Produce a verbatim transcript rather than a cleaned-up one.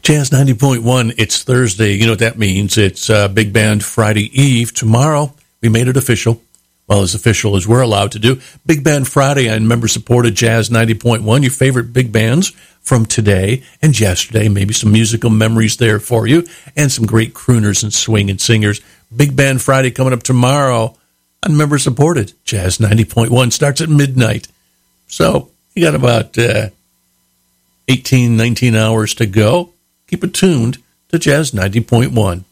Jazz ninety point one, it's Thursday. You know what that means. It's uh, Big Band Friday Eve. Tomorrow, we made it official. Well, as official as we're allowed to do. Big Band Friday on member-supported Jazz ninety point one. Your favorite big bands from today and yesterday. Maybe some musical memories there for you. And some great crooners and swing and singers. Big Band Friday coming up tomorrow on member-supported Jazz ninety point one. Starts at midnight. So, you got about uh, eighteen, nineteen hours to go. Keep it tuned to Jazz ninety point one.